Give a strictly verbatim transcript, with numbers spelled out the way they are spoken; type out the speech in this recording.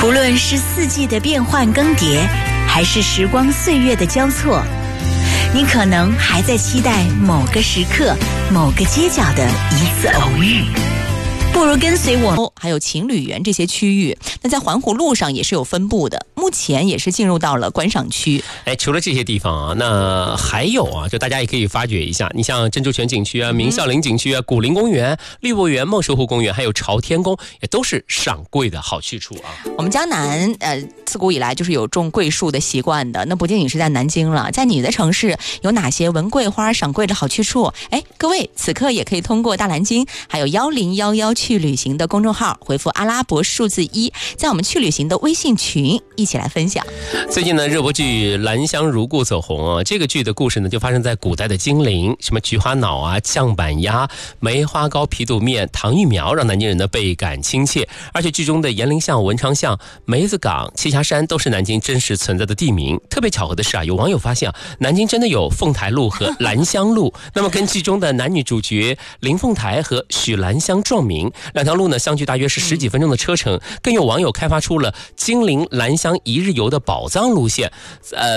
不论是四季的变换更迭，还是时光岁月的交错，你可能还在期待某个时刻、某个街角的一次偶遇。不如跟随我， 还有情侣园这些区域，那在环湖路上也是有分布的，目前也是进入到了观赏区。 哎，除了这些地方啊，那还有啊，就大家也可以发掘一下，你像珍珠泉景区啊、明孝陵景区啊、古陵公园、绿博园、孟寿湖公园，还有朝天宫，也都是赏桂的好去处啊。 我们江南呃，自古以来就是有种桂树的习惯的，那不仅仅是在南京了，在你的城市有哪些闻桂花、赏桂的好去处？哎，各位此刻也可以通过大蓝鲸还有幺零幺幺去旅行的公众号回复阿拉伯数字一，在我们去旅行的微信群一起来分享。 最近呢，热播剧《兰香如故》走红啊，这个剧的故事呢就发生在古代的金陵，什么菊花脑啊、酱板鸭、梅花糕、皮肚面、糖芋苗，让南京人呢倍感亲切。而且剧中的延陵巷、文昌巷、梅子岗、栖霞山都是南京真实存在的地名。特别巧合的是啊，有网友发现啊，南京真的有凤台路和兰香路。那么跟剧中的男女主角林凤台和许兰香撞名，两条路呢相距大约是十几分钟的车程。更有网友开发出了金陵兰香一日游的宝藏路线，呃。